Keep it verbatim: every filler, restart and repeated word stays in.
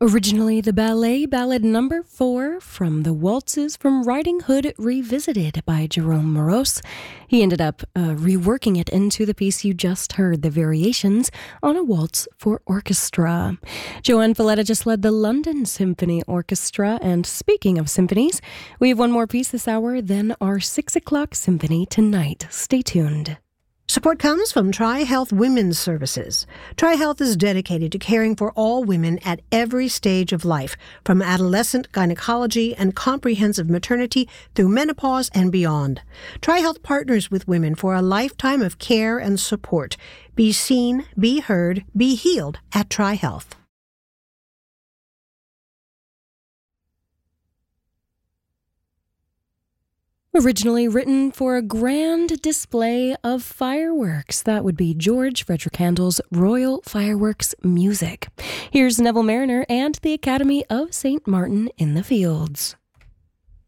Originally the ballet ballad number four from the Waltzes from Riding Hood Revisited by Jerome Morose. He ended up uh, reworking it into the piece you just heard, the Variations on a Waltz for Orchestra. Joanne Falletta just led the London Symphony Orchestra, and speaking of symphonies, we have one more piece this hour, then our six o'clock symphony tonight. Stay tuned. Support comes from Tri-Health Women's Services. Tri-Health is dedicated to caring for all women at every stage of life, from adolescent gynecology and comprehensive maternity through menopause and beyond. Tri-Health partners with women for a lifetime of care and support. Be seen, be heard, be healed at Tri-Health. Originally written for a grand display of fireworks. That would be George Frederick Handel's Royal Fireworks Music. Here's Neville Mariner and the Academy of Saint Martin in the Fields.